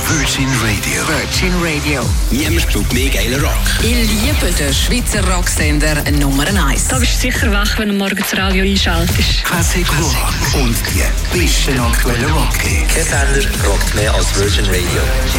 Virgin Radio. Virgin Radio. Niemand spielt mehr geilen Rock. Ich liebe den Schweizer Rocksender Nummer 1. Da bist du sicher wach, wenn du morgen das Radio einschaltest. Classic Rock und die besten aktuellen Rock-Hits. Kein Sender rockt mehr als Virgin Radio.